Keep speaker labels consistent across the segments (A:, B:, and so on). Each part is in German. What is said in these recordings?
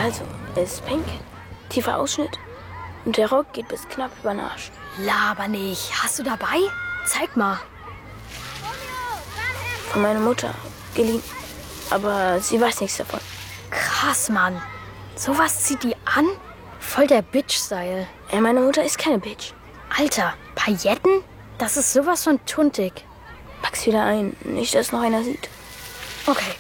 A: Also, er ist pink, tiefer Ausschnitt und der Rock geht bis knapp über den Arsch.
B: Laber nicht. Hast du dabei? Zeig mal.
A: Von meiner Mutter geliehen, aber sie weiß nichts davon.
B: Krass, Mann. Sowas zieht die an? Voll der Bitch-Style.
A: Meine Mutter ist keine Bitch.
B: Alter, Pailletten? Das ist sowas von tuntig.
A: Pack's wieder ein, nicht, dass noch einer sieht.
B: Okay.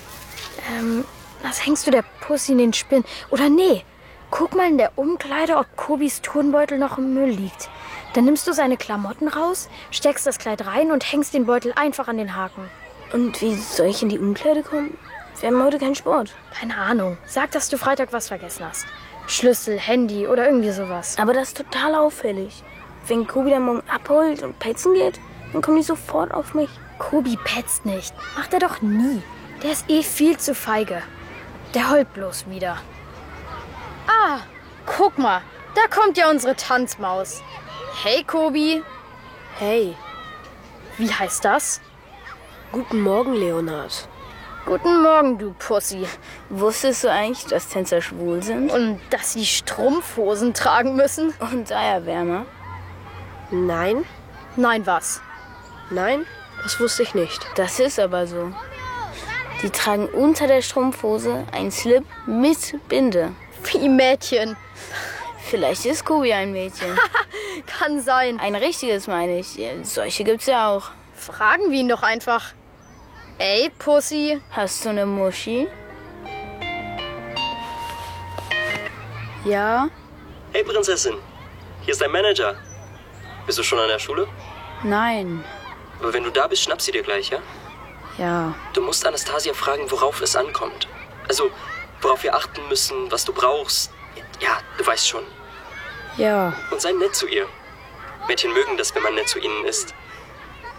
B: Was hängst du der Pussy in den Spinn? Oder nee, guck mal in der Umkleide, ob Kobis Turnbeutel noch im Müll liegt. Dann nimmst du seine Klamotten raus, steckst das Kleid rein und hängst den Beutel einfach an den Haken.
A: Und wie soll ich in die Umkleide kommen? Wir haben heute keinen Sport.
B: Keine Ahnung. Sag, dass du Freitag was vergessen hast. Schlüssel, Handy oder irgendwie sowas.
A: Aber das ist total auffällig. Wenn Kobi dann morgen abholt und petzen geht, dann kommen die sofort auf mich.
B: Kobi petzt nicht. Macht er doch nie. Der ist eh viel zu feige. Der heult bloß wieder. Ah, guck mal. Da kommt ja unsere Tanzmaus. Hey, Kobi.
A: Hey,
B: Wie heißt das?
A: guten Morgen, Leonhard.
B: Guten Morgen, du Pussy.
A: Wusstest du eigentlich, dass Tänzer schwul sind?
B: Und dass sie Strumpfhosen tragen müssen?
A: Und Eierwärmer?
C: Nein,
B: Nein, was?
C: nein, das wusste ich nicht.
A: Das ist aber so. Die tragen unter der Strumpfhose einen Slip mit Binde.
B: Wie Mädchen.
A: Vielleicht ist Kobi ein Mädchen.
B: Kann sein.
A: Ein richtiges, meine ich. Solche gibt's ja auch.
B: Fragen wir ihn doch einfach. Ey, Pussy.
A: Hast du eine Muschi?
C: Ja,
D: Hey Prinzessin, hier ist dein Manager. Bist du schon an der Schule?
C: nein,
D: Aber wenn du da bist, schnapp sie dir gleich, ja?
C: ja,
D: Du musst Anastasia fragen, worauf es ankommt. Also, worauf wir achten müssen, was du brauchst. Ja, du weißt schon.
C: ja,
D: Und sei nett zu ihr. Mädchen mögen das, wenn man nett zu ihnen ist.